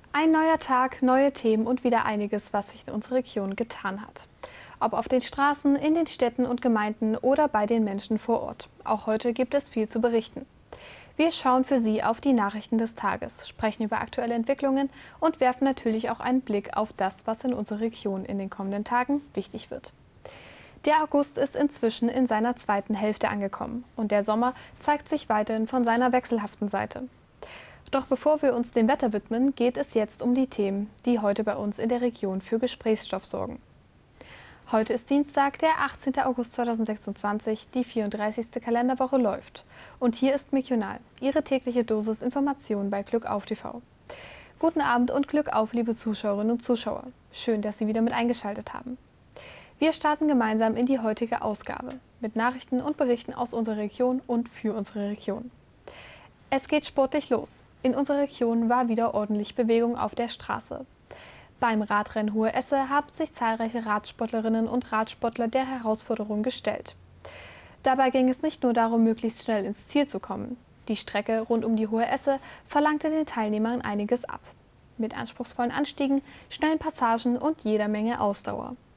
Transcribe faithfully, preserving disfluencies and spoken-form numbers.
Ein neuer Tag, neue Themen und wieder einiges, was sich in unserer Region getan hat. Ob auf den Straßen, in den Städten und Gemeinden oder bei den Menschen vor Ort. Auch heute gibt es viel zu berichten. Wir schauen für Sie auf die Nachrichten des Tages, sprechen über aktuelle Entwicklungen und werfen natürlich auch einen Blick auf das, was in unserer Region in den kommenden Tagen wichtig wird. Der August ist inzwischen in seiner zweiten Hälfte angekommen und der Sommer zeigt sich weiterhin von seiner wechselhaften Seite. Doch bevor wir uns dem Wetter widmen, geht es jetzt um die Themen, die heute bei uns in der Region für Gesprächsstoff sorgen. Heute ist Dienstag, der achtzehnte August zweitausendsechsundzwanzig, die vierunddreißigste Kalenderwoche läuft. Und hier ist Mikional, Ihre tägliche Dosis Information bei Glück auf T V. Guten Abend und Glück auf, liebe Zuschauerinnen und Zuschauer. Schön, dass Sie wieder mit eingeschaltet haben. Wir starten gemeinsam in die heutige Ausgabe mit Nachrichten und Berichten aus unserer Region und für unsere Region. Es geht sportlich los. In unserer Region war wieder ordentlich Bewegung auf der Straße. Beim Radrennen Hohe Esse haben sich zahlreiche Radsportlerinnen und Radsportler der Herausforderung gestellt. Dabei ging es nicht nur darum, möglichst schnell ins Ziel zu kommen. Die Strecke rund um die Hohe Esse verlangte den Teilnehmern einiges ab. Mit anspruchsvollen Anstiegen, schnellen Passagen und jeder Menge Ausdauer.